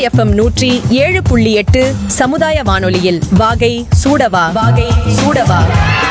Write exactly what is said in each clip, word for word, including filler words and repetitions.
FM நூற்றி ஏழு புள்ளி எட்டு சமுதாய வானொலியில் வாகை சூடவா வாகை சூடவா.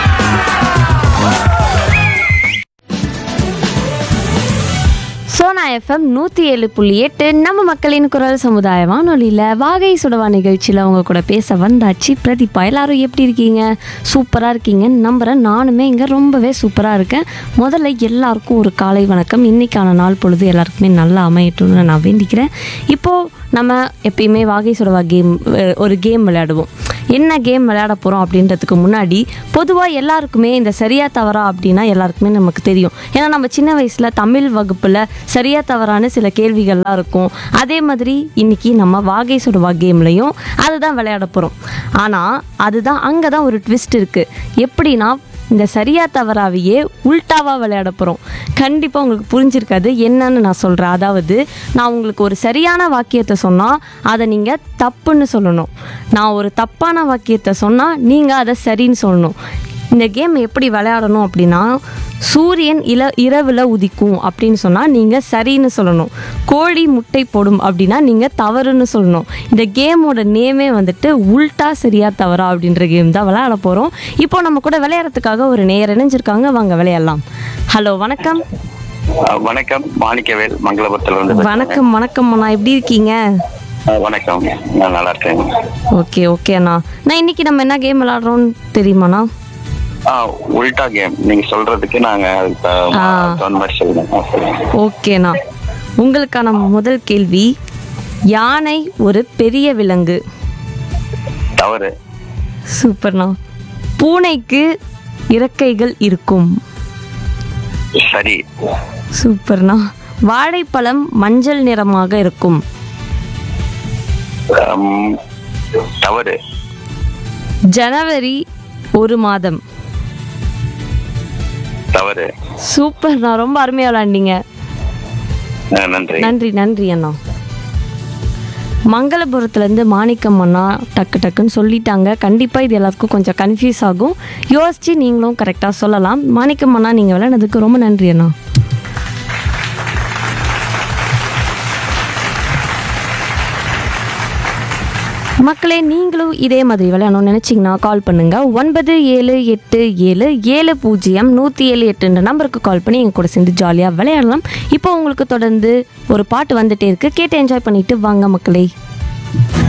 சோனா எஃப்எம் நூற்றி ஏழு புள்ளி எட்டு நம்ம மக்களின் குரல் சமுதாய வானொலியில் வாகை சுடவா நிகழ்ச்சியில் அவங்க கூட பேச வந்தாச்சு. பிரதீபா, எல்லாரும் எப்படி இருக்கீங்க? சூப்பராக இருக்கீங்கன்னு நம்புகிறேன். நானுமே இங்கே ரொம்பவே சூப்பராக இருக்கேன். முதல்ல எல்லாருக்கும் ஒரு காலை வணக்கம். இன்றைக்கான நாள் பொழுது எல்லாருக்குமே நல்லா அமையட்டும்னு நான் வேண்டிக்கிறேன். இப்போது நம்ம எப்பயுமே வாகை சுடவா கேம் ஒரு கேம் விளையாடுவோம். என்ன கேம் விளையாட போகிறோம் அப்படின்றதுக்கு முன்னாடி பொதுவாக எல்லாருக்குமே இந்த சரியா தவறா அப்படின்னா எல்லாருக்குமே நமக்கு தெரியும். ஏன்னா நம்ம சின்ன வயசில் தமிழ் வகுப்பில் சரியா தவறான சில கேள்விகள்லாம் இருக்கும். அதே மாதிரி இன்றைக்கி நம்ம வாகை சுடவா கேம்லையும் அதுதான் விளையாட போகிறோம். ஆனால் அதுதான் அங்கே தான் ஒரு ட்விஸ்ட் இருக்குது. எப்படின்னா இந்த சரியா தவறாவையே உல்டாவாக விளையாட போகிறோம். கண்டிப்பாக உங்களுக்கு புரிஞ்சிருக்காது என்னன்னு நான் சொல்கிறேன். அதாவது நான் உங்களுக்கு ஒரு சரியான வாக்கியத்தை சொன்னால் அதை நீங்கள் தப்புன்னு சொல்லணும். நான் ஒரு தப்பான வாக்கியத்தை சொன்னால் நீங்கள் அதை சரின்னு சொல்லணும். இந்த கேம் எப்படி விளையாடணும் அப்படின்னா, சூரியன் இல இரவில் உதிக்கும் அப்படின்னு சொன்னால் நீங்கள் சரின்னு சொல்லணும். கோழி முட்டை போடும் அப்படின்னா நீங்கள் தவறுன்னு சொல்லணும். இந்த கேமோட நேமே வந்துட்டு உல்டா சரியா தவறா அப்படின்ற கேம் தான் விளையாட போகிறோம். இப்போ நம்ம கூட விளையாடுறதுக்காக ஒரு நேயர் இணைஞ்சிருக்காங்க. வாங்க விளையாடலாம். ஹலோ, வணக்கம். வணக்கம், மாணிக்கவேல், மங்களபுரத்துல. வணக்கம் வணக்கம் அண்ணா, எப்படி இருக்கீங்க? வணக்கம், நான் நல்லா இருக்கேன். ஓகே ஓகே அண்ணா. நான் இன்னைக்கு நம்ம என்ன கேம் விளையாடுறோம்னு தெரியுமாண்ணா? உல்டா கேம். நீங்க சொல்றதுக்கு நாங்க ஓகேண்ணா. உங்களுக்கான முதல் கேள்வி, யானை ஒரு பெரிய விலங்கு. தவறு. சூப்பர்ண்ணா. பூனைக்கு இறக்கைகள் இருக்கும். சரி. சூப்பர்ண்ணா. வாழைப்பழம் மஞ்சள் நிறமாக இருக்கும். தவறு. ஜனவரி ஒரு மாதம். தவறு. சூப்பர்ண்ணா, ரொம்ப அருமையா விளையாண்டீங்க. நன்றி நன்றி நன்றி அண்ணா. மங்களபுரத்துலேருந்து மாணிக்கம் அண்ணா டக்கு டக்குன்னு சொல்லிட்டாங்க. கண்டிப்பாக இது எல்லாத்துக்கும் கொஞ்சம் கன்ஃபியூஸ் ஆகும். யோசித்து நீங்களும் கரெக்டாக சொல்லலாம். மாணிக்கம் அண்ணா, நீங்கள் விளையாடுறதுக்கு ரொம்ப நன்றி அண்ணா. மக்களே, நீங்களும் இதே மாதிரி விளையாடணும்னு நினச்சிங்கன்னா கால் பண்ணுங்கள். ஒன்பது ஏழு எட்டு ஏழு ஏழு பூஜ்ஜியம் நூற்றி ஏழு எட்டுன்ற நம்பருக்கு கால் பண்ணி எங்கள் கூட சேர்ந்து ஜாலியாக விளையாடலாம். இப்போ உங்களுக்கு தொடர்ந்து ஒரு பாட்டு வந்துட்டே இருக்குது. கேட்டு என்ஜாய் பண்ணிவிட்டு வாங்க மக்களே.